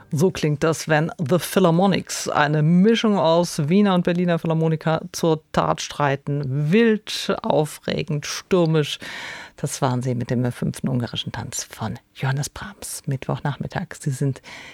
So klingt das, wenn The Philharmonics, eine Mischung aus Wiener und Berliner Philharmoniker, zur Tat streiten. Wild, aufregend, stürmisch. Das waren sie mit dem 5. ungarischen Tanz von Johannes Brahms. Mittwochnachmittag. Sie sind